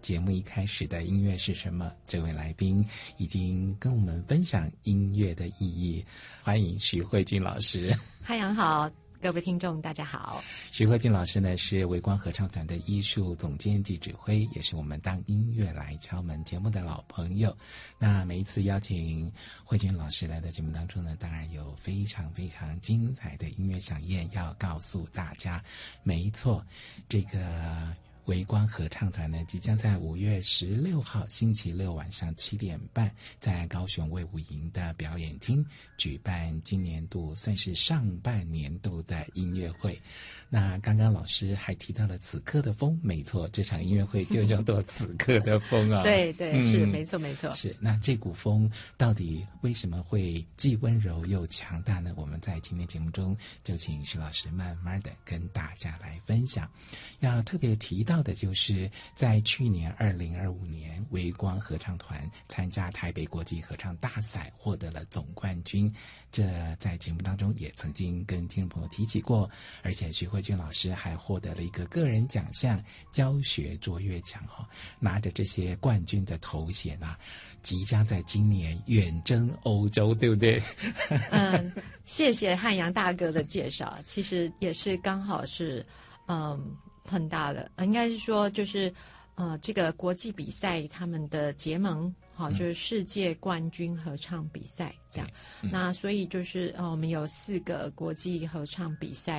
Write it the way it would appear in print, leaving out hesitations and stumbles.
节目一开始的音乐是什么，这位来宾已经跟我们分享音乐的意义。欢迎徐慧君老师。 汉阳好，各位听众大家好。 徐慧君老师呢是微光合唱团的艺术总监及指挥，也是我们当音乐来敲门节目的老朋友。那每一次邀请慧君老师来到节目当中呢，当然有非常非常精彩的音乐响宴要告诉大家。没错，这个微光合唱团呢，即将在5月16号星期六晚上7点半，在高雄卫武营的表演厅举办今年度算是上半年度的音乐会。那刚刚老师还提到了此刻的风，没错，这场音乐会就叫做此刻的风啊。 对对，是没错没错。 是，那这股风到底为什么会既温柔又强大呢？我们在今天节目中就请徐老师慢慢的跟大家来分享。要特别提到的就是在去年2025年微光合唱团参加台北国际合唱大赛获得了总冠军，这在节目当中也曾经跟听众朋友提起过，而且徐慧君老师还获得了一个个人奖项教学卓越奖哦，拿着这些冠军的头衔啊，即将在今年远征欧洲，对不对？ 谢谢汉阳大哥的介绍，其实也是刚好是碰到了，应该是说就是这个国际比赛他们的结盟，好，就是世界冠军合唱比赛这样。那所以就是我们有4个国际合唱比赛